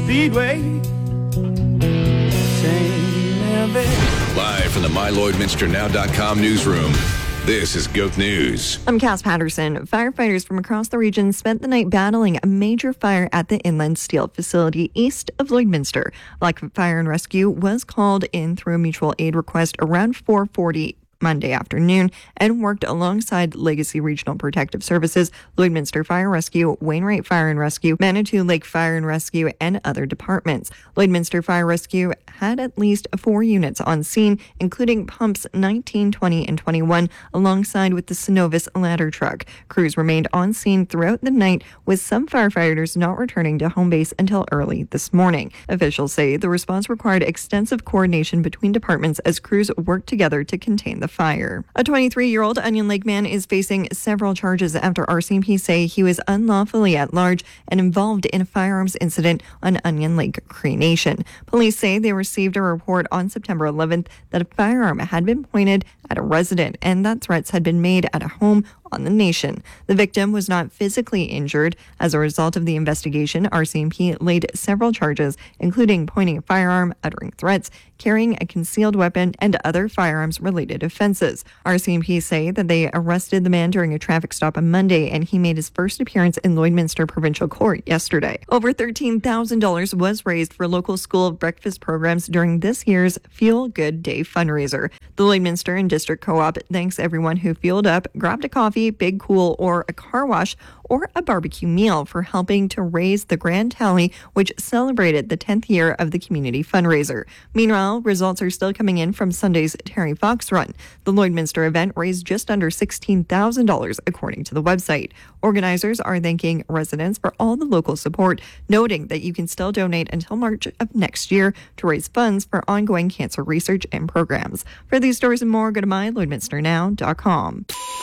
Speedway. Live from the MyLloydMinsterNow.com newsroom, this is GOAT News. I'm Cass Patterson. Firefighters from across the region spent the night battling a major fire at the Inland Steel facility east of Lloydminster. Lack of fire and rescue was called in through a mutual aid request around 4:40 Monday afternoon and worked alongside Legacy Regional Protective Services, Lloydminster Fire Rescue, Wainwright Fire and Rescue, Manitou Lake Fire and Rescue, and other departments. Lloydminster Fire Rescue had at least 4 units on scene, including pumps 19, 20, and 21, alongside with the Synovus ladder truck. Crews remained on scene throughout the night, with some firefighters not returning to home base until early this morning. Officials say the response required extensive coordination between departments as crews worked together to contain the fire. A 23-year-old Onion Lake man is facing several charges after RCMP say he was unlawfully at large and involved in a firearms incident on Onion Lake Cree Nation. Police say they received a report on September 11th that a firearm had been pointed at a resident and that threats had been made at a home on the Nation. The victim was not physically injured. As a result of the investigation, RCMP laid several charges, including pointing a firearm, uttering threats, carrying a concealed weapon, and other firearms-related offenses. RCMP say that they arrested the man during a traffic stop on Monday, and he made his first appearance in Lloydminster Provincial Court yesterday. Over $13,000 was raised for local school breakfast programs during this year's Fuel Good Day fundraiser. The Lloydminster and District Co-op thanks everyone who fueled up, grabbed a coffee, Big Cool, or a car wash, or a barbecue meal for helping to raise the grand tally, which celebrated the 10th year of the community fundraiser. Meanwhile, results are still coming in from Sunday's Terry Fox Run. The Lloydminster event raised just under $16,000, according to the website. Organizers are thanking residents for all the local support, noting that you can still donate until March of next year to raise funds for ongoing cancer research and programs. For these stories and more, go to MyLloydMinsterNow.com.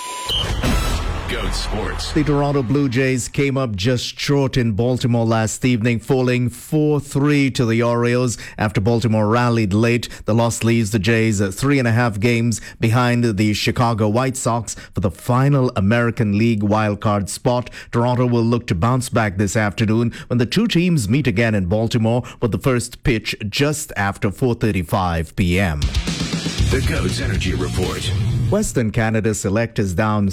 GOAT Sports. The Toronto Blue Jays came up just short in Baltimore last evening, falling 4-3 to the Orioles after Baltimore rallied late. The loss leaves the Jays 3.5 games behind the Chicago White Sox for the final American League wildcard spot. Toronto will look to bounce back this afternoon when the two teams meet again in Baltimore, with the first pitch just after 4:35 p.m. The GOAT's Energy Report. Western Canada Select is down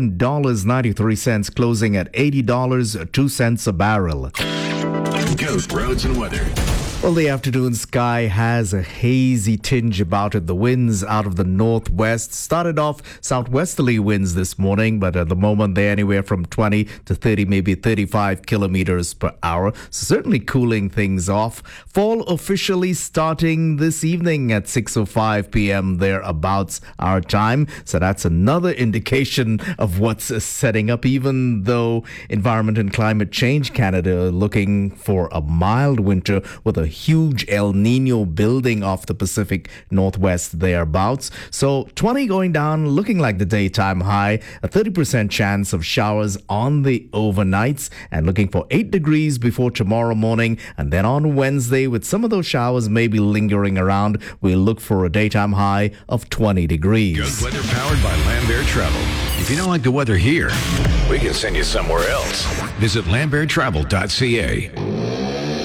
$7.93, closing at $80.02 a barrel. GOAT Roads and Weather. Well, the afternoon sky has a hazy tinge about it. The winds out of the northwest started off southwesterly winds this morning, but at the moment they're anywhere from 20 to 30, maybe 35 kilometers per hour. So certainly cooling things off. Fall officially starting this evening at 6:05 p.m. thereabouts our time. So that's another indication of what's setting up, even though Environment and Climate Change Canada are looking for a mild winter with a huge El Nino building off the Pacific Northwest thereabouts. So 20 going down, looking like the daytime high, a 30% chance of showers on the overnights, and looking for 8 degrees before tomorrow morning. And then on Wednesday, with some of those showers maybe lingering around, we'll look for a daytime high of 20 degrees. Good weather powered by Lambert Travel. If you don't like the weather here, we can send you somewhere else. Visit lamberttravel.ca.